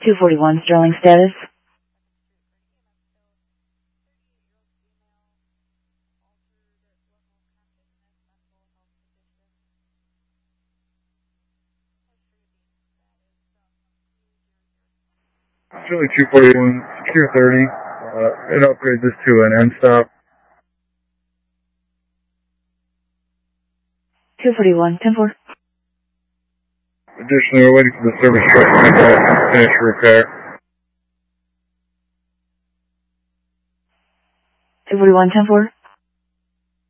241 Sterling status. Chili 241, 230, and upgrade this to an end stop. 241, 10-4. Additionally, we're waiting for the service truck to finish repair. 241, 10-4.